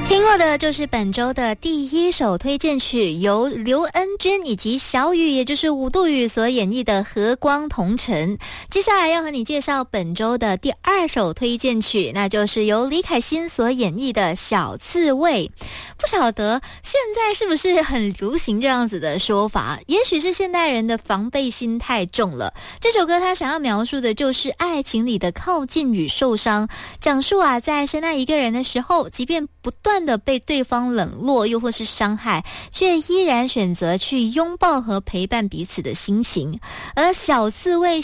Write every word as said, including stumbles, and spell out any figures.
听过的就是本周的第一首推荐曲，由刘恩君以及小雨，也就是五度雨所演绎的《和光同尘》。接下来要和你介绍本周的第二首推荐曲，那就是由李凯欣所演绎的《小刺猬》。不晓得现在是不是很流行这样子的说法，也许是现代人的防备心太重了。这首歌它想要描述的就是爱情里的靠近与受伤，讲述啊在深爱一个人的时候，即便不断的被对方冷落又或是伤害，却依然选择去拥抱和陪伴彼此的心情。而小刺猬